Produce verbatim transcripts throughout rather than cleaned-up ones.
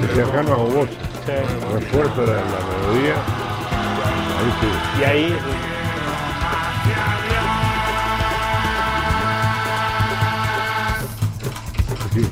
Si acá no hago voz, Sí. refuerzo la, la melodía, ahí sí. Y ahí... sí.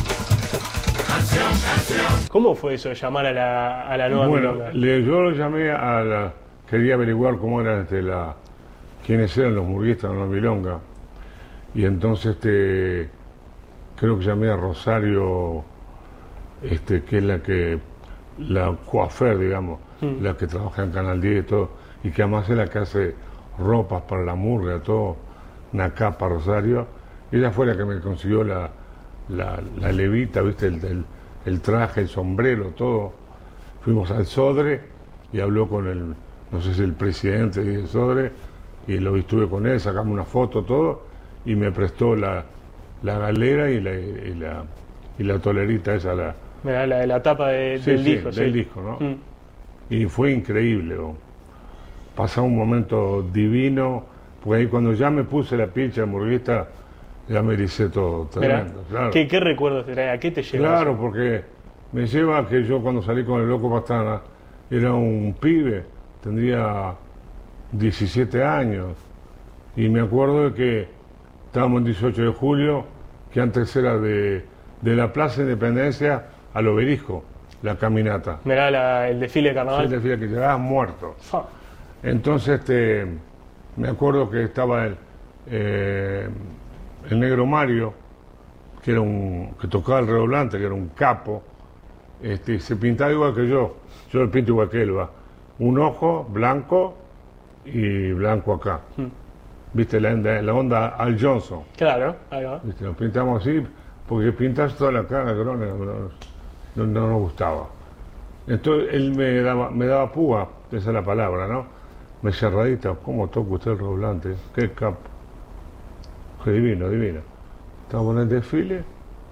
¿Cómo fue eso de llamar a la, a la nueva Bueno, milonga? le- yo lo llamé a la... Quería averiguar cómo eran este, la, quiénes eran los murguistas en la milonga. Y entonces este, creo que llamé a Rosario, este, que es la que, la coafer, digamos, Mm. la que trabaja en Canal diez y todo, y que además es la que hace ropas para la murga, todo, una capa Rosario. Ella fue la que me consiguió la, la, la levita, viste, el, el, el traje, el sombrero, todo. Fuimos al Sodre y habló con el, no sé si el presidente del Sodre, y lo estuve con él, sacamos una foto, todo, y me prestó la, la galera y la, y la, y la tolerita esa, la, Mirá, la de la tapa de- Sí, del sí, disco. del sí. disco, ¿no? Mm. Y fue increíble. ¿no? Pasó un momento divino, porque ahí cuando ya me puse la pincha murguista, ya me ericé todo, Mirá, tremendo. Claro, ¿Qué, ¿Qué recuerdos te trae? ¿A qué te lleva? claro, eso? porque me lleva a que yo cuando salí con el Loco Pastana, era un pibe, tendría diecisiete años, y me acuerdo de que estábamos en dieciocho de julio, que antes era de, de la Plaza Independencia al Obelisco, la caminata. Mirá la- el desfile de Sí, carnaval. decía que llegabas muerto. Fa. Entonces, este, me acuerdo que estaba el, eh, el negro Mario, que era un, que tocaba el redoblante, que era un capo, este, y se pintaba igual que yo. Yo lo pinto igual que él, va. Un ojo blanco y blanco acá. Mm. Viste, la, onda- la onda Al Johnson. Claro, ahí va. Viste, lo pintamos así, porque pintas toda la cara, no, no, no, no nos gustaba. Entonces él me daba, me daba púa, esa es la palabra, ¿no? Me cerradita, ¿cómo toca usted el redoblante? Qué capo. Qué divino, divino. Estábamos en el desfile,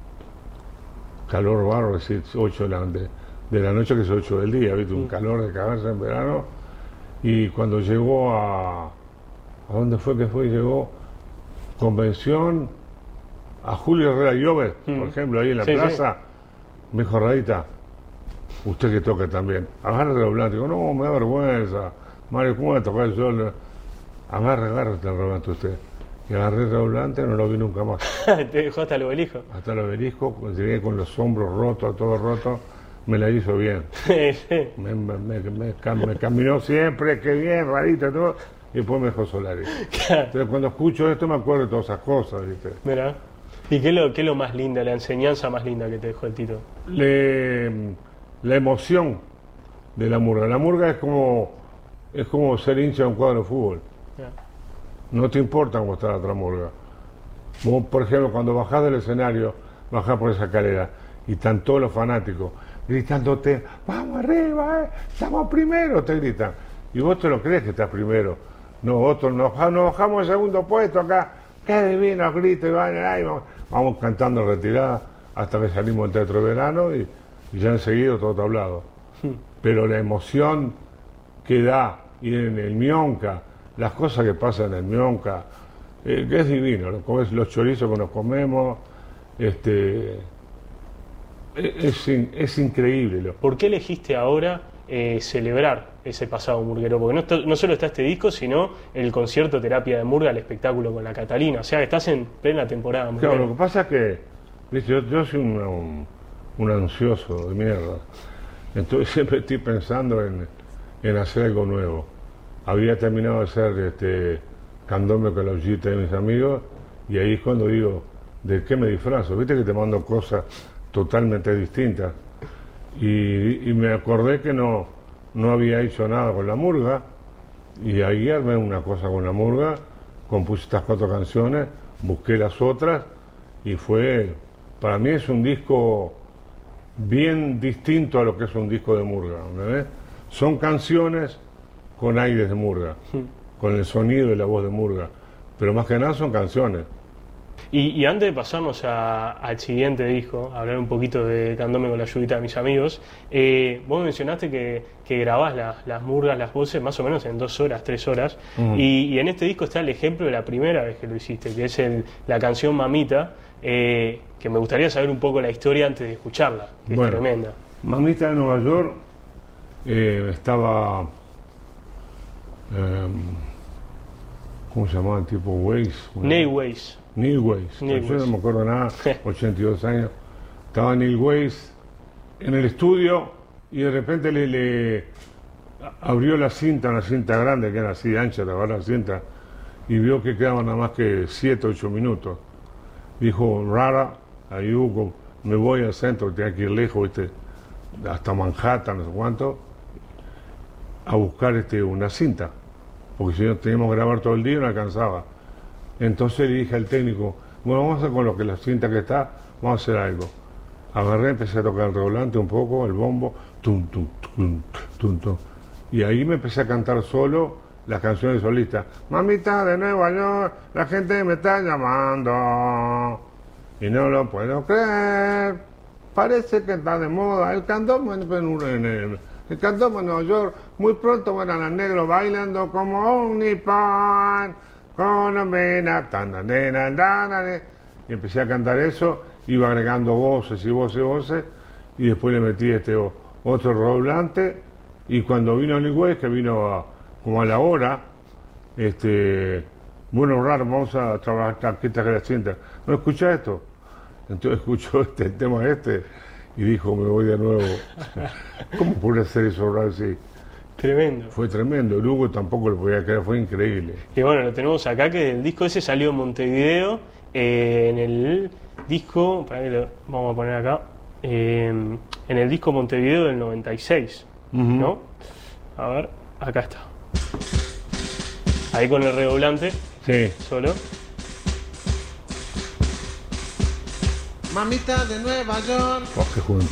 calor barro, es decir, ocho de la, de, de la noche que es ocho del día, ¿viste? Un Mm. calor de cabeza en verano. Y cuando llegó a... ¿A dónde fue que fue? Llegó convención a Julio Herrera Llobet, Mm. por ejemplo, ahí en la Sí, plaza. Me dijo, Radita, usted que toca también, agarre el redoblante. Digo, no, me da vergüenza. Mario, ¿cómo voy a tocar yo? Le- Agarre, agarre el redoblante usted. Y agarré el redoblante, no lo vi nunca más. Te dejó hasta el obelisco. Hasta el obelisco, llegué con los hombros rotos, todo roto, me la hizo bien. Sí, sí. Me, me, me, me cam- me caminó siempre, qué bien, Radita, todo. Y después me dejó Solari. Claro. Entonces cuando escucho esto me acuerdo de todas esas cosas, ¿viste? Mirá. ¿Y qué es lo, qué es lo más lindo, la enseñanza más linda que te dejó el Tito? Le- la emoción de la murga. La murga es como, es como ser hincha de un cuadro de fútbol. Ya. No te importa cómo está la otra murga. Vos, por ejemplo, cuando bajás del escenario, bajás por esa escalera y están todos los fanáticos gritándote, vamos arriba, eh, estamos primero, te gritan. Y vos te lo crees que estás primero. No, otros nos, nos bajamos el segundo puesto acá, qué divino, grito y van, ahí vamos, vamos cantando retirada hasta que salimos del Teatro de Verano y, y ya enseguida todo tablado. Pero la emoción que da ir en el Mionca, las cosas que pasan en el Mionca, eh, que es divino, lo comes- los chorizos que nos comemos, este, es, es in- es increíble. Lo, ¿Por qué elegiste ahora eh, celebrar ese pasado murguero? Porque no, está- no solo está este disco, sino el concierto Terapia de Murga, el espectáculo con la Catalina. O sea, estás en plena temporada murguera. claro, lo que pasa es que, viste, yo, yo soy un, un, un ansioso de mierda, entonces siempre estoy pensando en, en hacer algo nuevo. Había terminado de hacer este, candombe con la ollita de mis amigos y ahí es cuando digo, ¿de qué me disfrazo? Viste que te mando cosas totalmente distintas. Y, y me acordé que no, no había hecho nada con la murga y ahí armé una cosa con la murga, compuse estas cuatro canciones, busqué las otras y fue, para mí es un disco bien distinto a lo que es un disco de murga, ¿entendés? Son canciones con aires de murga, con el sonido y la voz de murga, pero más que nada son canciones. Y, y antes de pasarnos a- al siguiente disco, a hablar un poquito de Candombe con la ayudita de mis amigos, eh, vos mencionaste que, que grabás la- las murgas, las voces, más o menos en dos horas, tres horas, Ujú. y, y en este disco está el ejemplo de la primera vez que lo hiciste, que es el- la canción Mamita, eh, que me gustaría saber un poco la historia antes de escucharla, que Bueno. es tremenda. Mamita de Nueva York eh, estaba, eh, ¿cómo se llamaba el tipo? Weiss. Neil Weiss. Neil Weiss. Neil Yo Weiss. no me acuerdo nada, ochenta y dos años. Estaba Neil Weiss en el estudio y de repente le, le abrió la cinta, una cinta grande que era así ancha, la verdad, la cinta, y vio que quedaban nada más que siete, ocho minutos. Dijo, Rara, ahí Hugo, me voy al centro, tenía que ir lejos, ¿viste? Hasta Manhattan, no sé cuánto, a buscar este, una cinta, porque si no teníamos que grabar todo el día no alcanzaba. Entonces le dije al técnico, bueno, vamos a hacer con lo que la cinta que está, vamos a hacer algo. Agarré, empecé a tocar el redoblante un poco, el bombo, tum, tum, tum, tum, tum. Y ahí me empecé a cantar solo las canciones solistas. Mamita de Nueva York, la gente me está llamando y no lo puedo creer. Parece que está de moda el candombe en, en, en, el candombe en Nueva York. Muy pronto verán a negros bailando como un nipón, con una vena, tan, tan, tan, tan. Y empecé a cantar eso, iba agregando voces y voces y voces, y después le metí este otro redoblante, y cuando vino Neil Weiss, que vino a, como a la hora, este, bueno, raro, vamos a trabajar aquí esta la cinta. ¿No escucha esto? Entonces escuchó este, el tema este y dijo, me voy de nuevo. ¿Cómo pude hacer eso raro así? Tremendo. Fue tremendo, el Hugo tampoco lo podía creer, fue increíble. Y bueno, lo tenemos acá, que el disco ese salió en Montevideo, eh, en el disco, para que lo vamos a poner acá, eh, en el disco Montevideo del noventa y seis, Uh-huh. ¿no? A ver, acá está. Ahí con el redoblante, Sí. solo. Mamita de Nueva York. Oh, qué juventud.